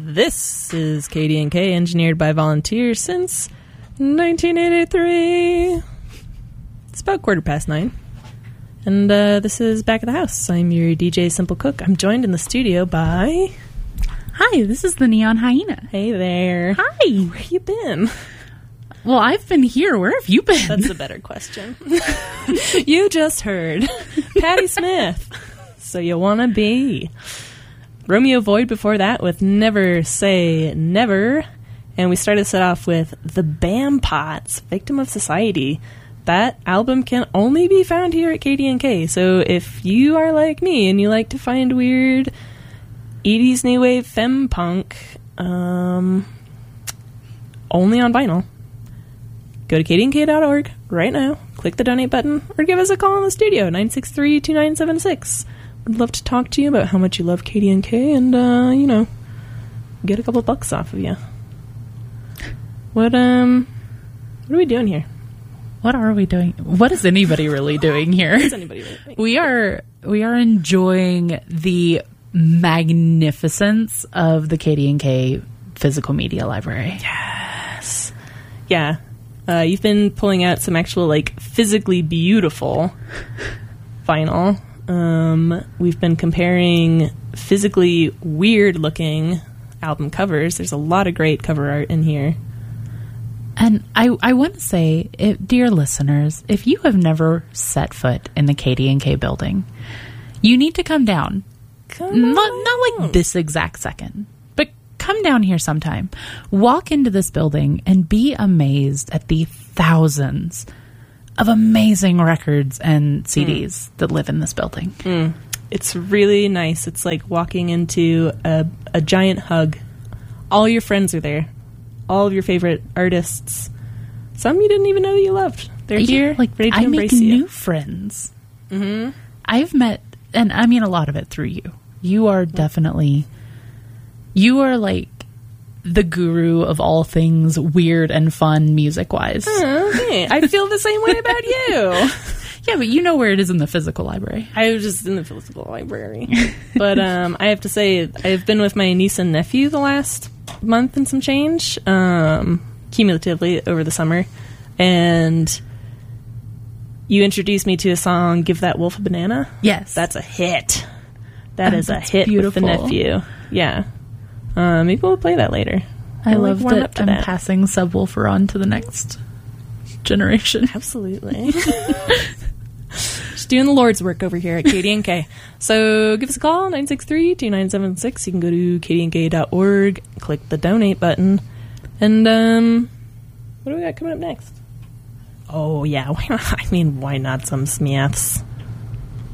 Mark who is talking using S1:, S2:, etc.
S1: This is KDNK, engineered by volunteers since 1983. It's about 9:15. And this is Back of the House. I'm your DJ Simple Cook. I'm joined in the studio by...
S2: Hi, this is the Neon Hyena.
S1: Hey there.
S2: Hi.
S1: Where you been?
S2: Well, I've been here. Where have you been?
S1: That's a better question. You just heard Patti Smith. So you want to be... Romeo Void before that with Never Say Never. And we started this off with The Bam Pots, Victim of Society. That album can only be found here at KDNK. So if you are like me and you like to find weird 80s new wave femme punk only on vinyl, go to kdnk.org right now, click the donate button, or give us a call in the studio, 963-2976. I'd love to talk to you about how much you love KDNK and, get a couple bucks off of you. What are we doing here?
S2: What are we doing? What is anybody really doing here?
S1: What is anybody really doing?
S2: We are enjoying the magnificence of the KDNK physical media library.
S1: Yes. Yeah. You've been pulling out some actual, physically beautiful vinyl. We've been comparing physically weird-looking album covers. There's a lot of great cover art in here.
S2: And I want to say, dear listeners, if you have never set foot in the KDNK building, you need to come down. Not like this exact second, but come down here sometime. Walk into this building and be amazed at the thousands of amazing records and CDs that live in this building.
S1: It's really nice. It's like walking into a giant hug. All your friends are there. All of your favorite artists. Some you didn't even know that you loved. They're here, ready to embrace you.
S2: I make new friends. Mm-hmm. I've met, and I mean a lot of it through you. You are definitely, you are like the guru of all things weird and fun music-wise.
S1: Okay. I feel the same way about you.
S2: Yeah, but you know where it is in the physical library.
S1: I was just in the physical library. But I have to say, I've been with my niece and nephew the last month and some change, cumulatively over the summer. And you introduced me to a song, Give That Wolf a Banana.
S2: Yes.
S1: That's a hit. That is a hit
S2: beautiful.
S1: With the nephew. Yeah. Maybe we'll play that later.
S2: I love that I'm passing Subwoofer on to the next generation.
S1: Absolutely. Just doing the Lord's work over here at KDNK. So give us a call, 963-2976. You can go to kdnk.org, click the donate button. And what do we got coming up next? Oh, yeah. Why not some Smiths?